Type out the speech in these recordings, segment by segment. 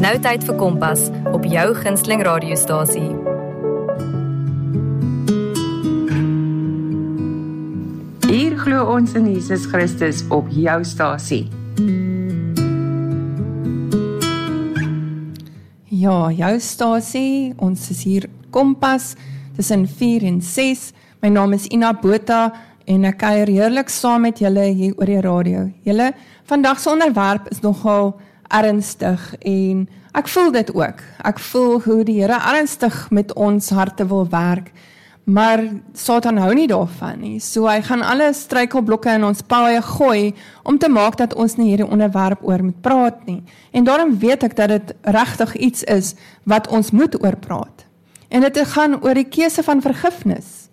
Nou tyd vir Kompas op jou gunsteling radiostasie. Hier glo ons in Jesus Christus op jou stasie. Ja, jou stasie, ons is hier Kompas, tussen 4 en 6. My naam is Ina Botha en ek kuier heerlik saam met julle hier oor die radio. Julle, vandag se onderwerp is nogal ernstig en ek voel dit ook. Ek voel hoe die Here ernstig met ons harte wil werk, maar Satan hou nie daarvan nie. So hy gaan alle struikelblokke in ons paaie gooi om te maak dat ons nie hierdie onderwerp oor moet praat nie. En daarom weet ek dat dit regtig iets is wat ons moet oor praat. En dit gaan oor die keuse van vergifnis.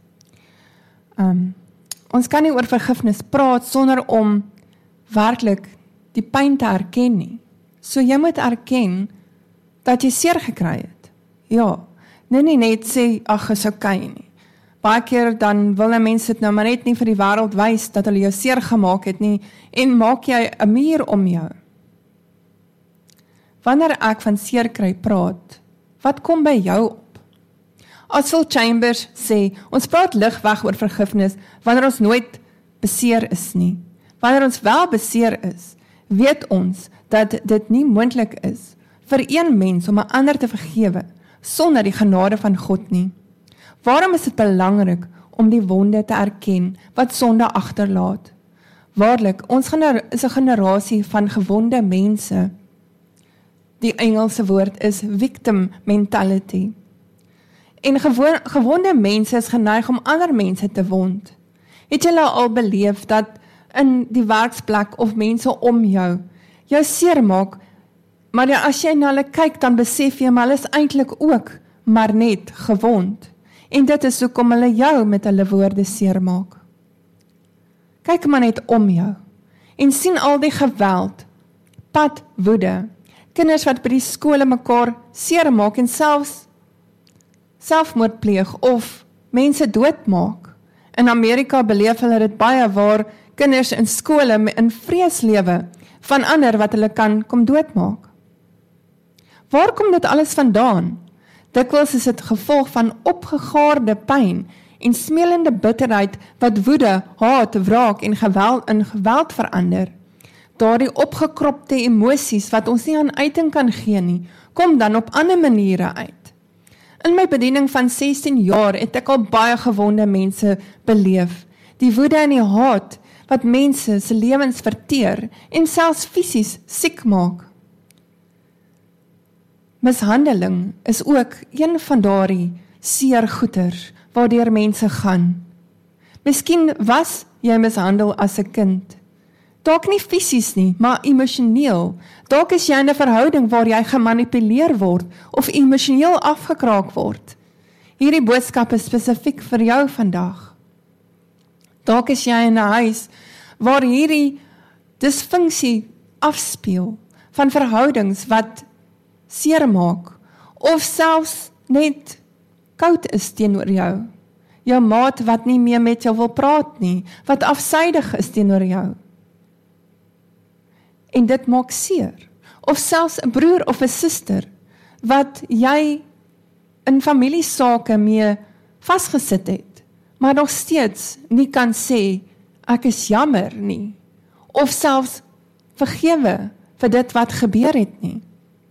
Ons kan nie oor vergifnis praat sonder om werklik die pyn te erken nie. So jy moet erken dat jy seer gekry het. Ja, nie net sê, ag, is okay nie. Baie keer dan wil mense dit nou maar net nie vir die wêreld wys dat hulle jou seer gemaak het nie, en maak jy 'n muur om jou. Wanneer ek van seer kry praat, wat kom by jou op? Oswald Chambers sê, ons praat ligweg oor vergifnis wanneer ons nooit beseer is nie. Wanneer ons wel beseer is, weet ons dat dit nie moontlik is vir een mens om 'n ander te vergewe sonder die genade van God nie. Waarom is dit belangrik om die wonde te erken wat sonde agterlaat? Waarlik, ons is 'n generasie van gewonde mense. Die Engelse woord is victim mentality. En gewonde mense is geneig om ander mense te wond. Het jy al beleef dat in die werksplek of mense om jou seer maak, maar ja, as jy na hulle kyk, dan besef jy, maar hulle is eintlik ook maar net gewond. En dit is hoekom hulle jou met hulle woorde seer maak. Kyk maar net om jou en sien al die geweld, pad woede, kinders wat by die skole mekaar seer maak en selfmoord pleeg of mense doodmaak. In Amerika beleef hulle dit baie waar kinders in skole in vrees lewe van ander wat hulle kan kom doodmaak. Waar kom dit alles vandaan? Dikwels is dit gevolg van opgegaarde pyn en smelende bitterheid wat woede, haat, wraak en geweld verander. Daardie opgekropte emosies wat ons nie aan uiting kan gee nie, kom dan op ander maniere uit. In my bediening van 16 jaar het ek al baie gewonde mense beleef. Die woede en die haat wat mense se lewens verteer en selfs fisies siek maak. Mishandeling is ook een van daardie seer goeters waardeur mense gaan. Miskien was jy mishandel as 'n kind. Dalk nie fisies nie, maar emosioneel. Dalk is jy in 'n verhouding waar jy gemanipuleer word of emosioneel afgekraak word. Hierdie boodskap is spesifiek vir jou vandag. Dalk is jy in 'n huis waar hierdie disfunksie afspeel van verhoudings wat seer maak of selfs net koud is teenoor jou. Jou maat wat nie meer met jou wil praat nie, wat afsydig is teenoor jou. En dit maak seer. Of selfs 'n broer of 'n suster wat jy in familiesake mee vasgesit het, maar nog steeds nie kan sê, ek is jammer nie, of selfs vergewe vir dit wat gebeur het nie.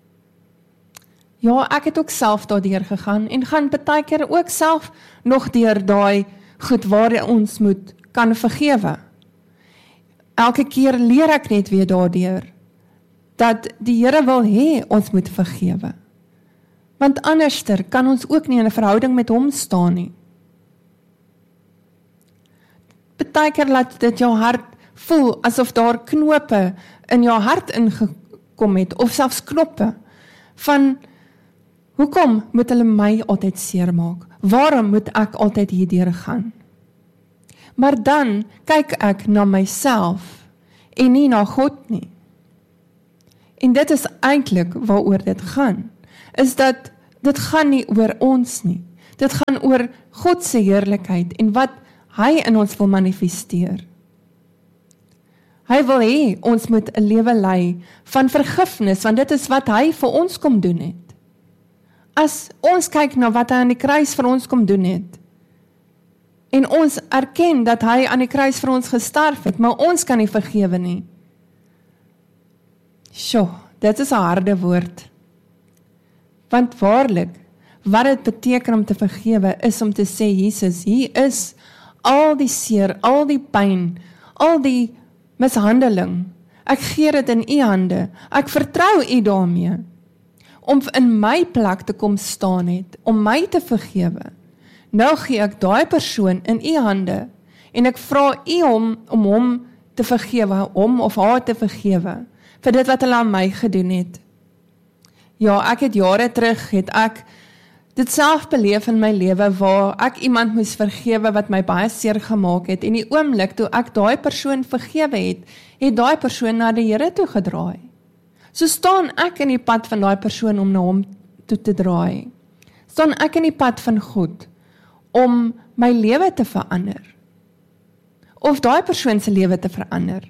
Ja, ek het ook self daardeur gegaan en gaan baie keer ook self nog deur daai goed waar ons moet kan vergewe. Elke keer leer ek net weer daardeur dat die Here wil hê ons moet vergewe. Want anderster kan ons ook nie in 'n verhouding met hom staan nie. Baie keer laat dit jou hart voel asof daar knope in jou hart ingekom het, of selfs knoppe van, hoekom moet hulle my altyd seer maak? Waarom moet ek altyd hierdeur gaan? Maar dan kyk ek na myself en nie na God nie. En dit is eintlik waaroor dit gaan, is dat dit gaan nie oor ons nie. Dit gaan oor God se heerlikheid en wat hy in ons wil manifesteer. Hy wil hê ons moet 'n lewe lei van vergifnis, want dit is wat hy vir ons kom doen het. As ons kyk na wat hy aan die kruis vir ons kom doen het, en ons erken dat hy aan die kruis vir ons gesterf het, maar ons kan nie vergewe nie. Sjoe, dit is 'n harde woord. Want waarlik, wat dit beteken om te vergewe, is om te sê, Jesus, hier is al die seer, al die pyn, al die mishandeling. Ek gee dit in u hande. Ek vertrou u daarmee. Om in my plek te kom staan het, om my te vergewe. Nou gee ek daai persoon in u hande, en ek vra u om hom te vergewe, hom of haar te vergewe, vir dit wat hulle aan my gedoen het. Ja, ek het jare terug, het ek dit self beleef in my lewe, waar ek iemand moes vergewe wat my baie seer gemaak het, en die oomblik toe ek daai persoon vergewe het, het daai persoon na die Here toe gedraai. So staan ek in die pad van daai persoon om na hom toe te draai. Staan ek in die pad van God, om my lewe te verander. Of daai persoon se lewe te verander.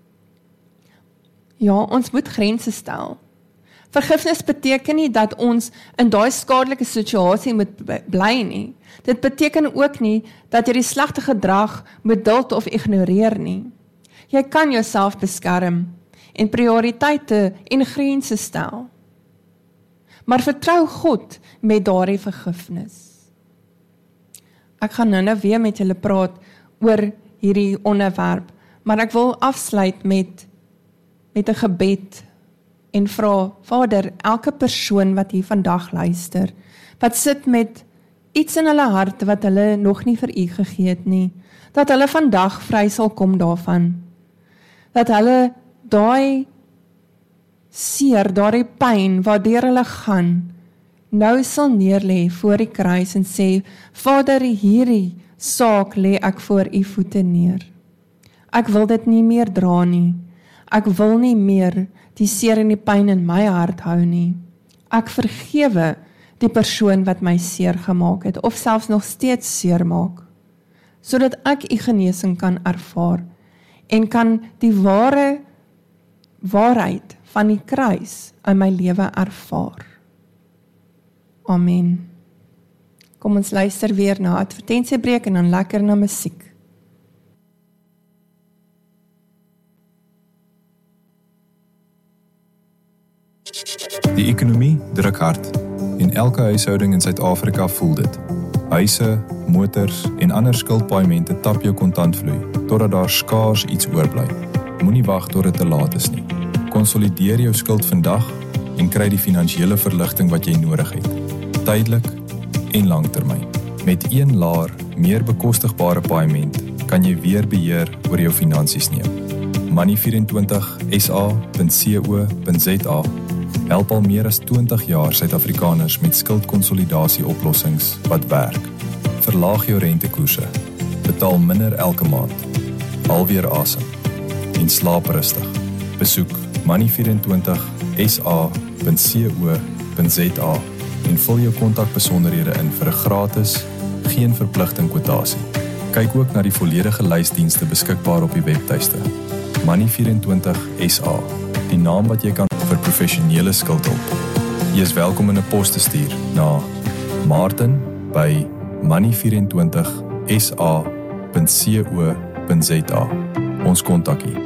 Ja, ons moet grense stel. Vergifnis beteken nie dat ons in daai skadelike situasie moet bly nie. Dit beteken ook nie dat jy die slegte gedrag moet duld of ignoreer nie. Jy kan jouself beskerm en prioriteite en grense stel. Maar vertrou God met daardie vergifnis. Ek gaan nou weer met julle praat oor hierdie onderwerp, maar ek wil afsluit met 'n gebed en vra, Vader, elke persoon wat hier vandag luister, wat sit met iets in hulle hart wat hulle nog nie vir u gegee het nie, dat hulle vandag vry sal kom daarvan, dat hulle daai seer, daai pyn waardeur hulle gaan, nou sal neerlê voor die kruis en sê, Vader, hierdie saak lê ek voor u voete neer. Ek wil dit nie meer dra nie. Ek wil nie meer die seer en die pyn in my hart hou nie. Ek vergewe die persoon wat my seer gemaak het, of selfs nog steeds seer maak, sodat ek u genesing kan ervaar, en kan die waarheid van die kruis in my lewe ervaar. Amen. Kom ons luister weer na advertensiebreek en dan lekker na musiek. Die ekonomie druk hard en elke huishouding in Suid-Afrika voel dit. Huise, motors en ander skuldpaaiemente tap jou kontantvloei totdat daar skaars iets oorbly. Moenie wag tot dit te laat is nie. Konsolideer jou skuld vandag en kry die finansiële verligting wat jy nodig het. Tydelik en langtermyn. Met een laer, meer bekostigbare paaiement kan jy weer beheer oor jou finansies neem. Money24sa.co.za help al meer as 20 jaar Suid-Afrikaners met skuldkonsolidasie oplossings wat werk. Verlaag jou rentekoerse, betaal minder elke maand, haal weer asem en slaap rustig. Besoek money24sa.co.za en vul jou kontakbesonderhede in vir 'n gratis, geen verpligting kwotasie. Kyk ook na die volledige lysdienste beskikbaar op die webtuiste. Money24sa, die naam wat jy kan vir professionele skuldhulp. Jy is welkom in 'n pos te stuur na martin@money24sa.co.za. Ons kontak u.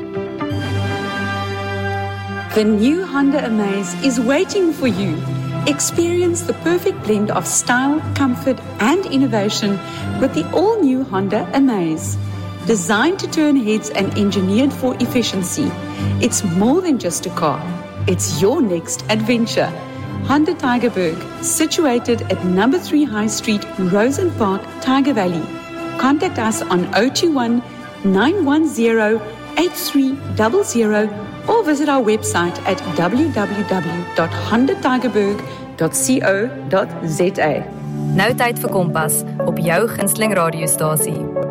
The new Honda Amaze is waiting for you. Experience the perfect blend of style, comfort, and innovation with the all-new Honda Amaze. Designed to turn heads and engineered for efficiency, it's more than just a car. It's your next adventure. Honda Tygerberg, situated at number 3 High Street, Rosen Park, Tiger Valley. Contact us on 021 910 8300 or visit our website at www.hondatigerberg.co.za. Nou tyd vir Kompas op jou gunsteling radiostasie.